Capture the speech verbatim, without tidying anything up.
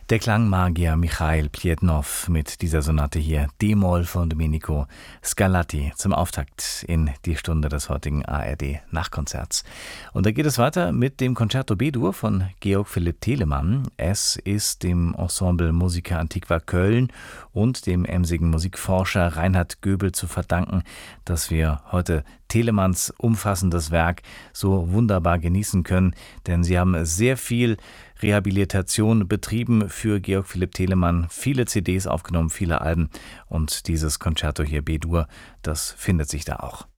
Der Klangmagier Michail Plednow mit dieser Sonate hier, D-Moll von Domenico Scarlatti, zum Auftakt in die Stunde des heutigen A R D-Nachtkonzerts. Und da geht es weiter mit dem Concerto B-Dur von Georg Philipp Telemann. Es ist dem Ensemble Musica Antiqua Köln und dem emsigen Musikforscher Reinhard Göbel zu verdanken, dass wir heute Telemanns umfassendes Werk so wunderbar genießen können, denn sie haben sehr viel Rehabilitation betrieben für Georg Philipp Telemann, viele C Ds aufgenommen, viele Alben, und dieses Concerto hier B-Dur, das findet sich da auch.